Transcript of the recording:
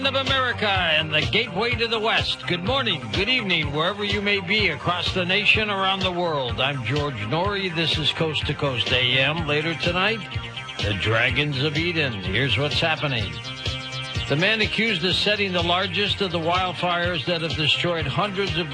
of America and the gateway to the West. Good morning, good evening, wherever you may be across the nation, around the world. I'm George Norrie. This is Coast to Coast AM. Later tonight, the Dragons of Eden. Here's what's happening. The man accused of setting the largest of the wildfires that have destroyed hundreds of